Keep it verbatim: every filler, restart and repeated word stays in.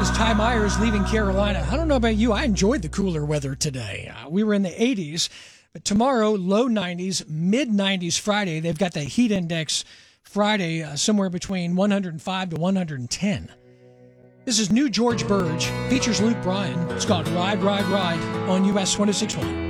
is Ty Myers leaving Carolina. I don't know about you. I enjoyed the cooler weather today. Uh, we were in the eighties, but tomorrow, low nineties, mid nineties Friday. They've got the heat index Friday uh, somewhere between one hundred five to one hundred ten. This is new George Burge. Features Luke Bryan. It's called Ride, Ride, Ride on U S ten sixty-one.